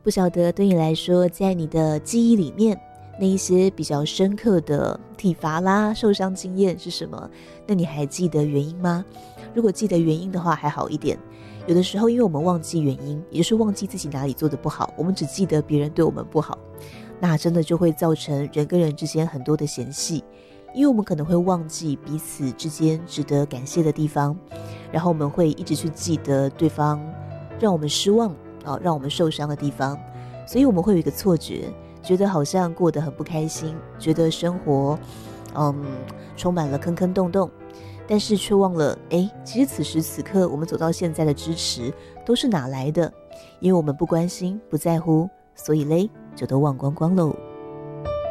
不晓得对你来说，在你的记忆里面，那一些比较深刻的体罚啦、受伤经验是什么？那你还记得原因吗？如果记得原因的话，还好一点。有的时候，因为我们忘记原因，也就是忘记自己哪里做得不好，我们只记得别人对我们不好，那真的就会造成人跟人之间很多的嫌隙。因为我们可能会忘记彼此之间值得感谢的地方，然后我们会一直去记得对方让我们失望让我们受伤的地方，所以我们会有一个错觉，觉得好像过得很不开心，觉得生活充满了坑坑洞洞，但是却忘了其实此时此刻我们走到现在的支持都是哪来的？因为我们不关心不在乎，所以嘞就都忘光光喽。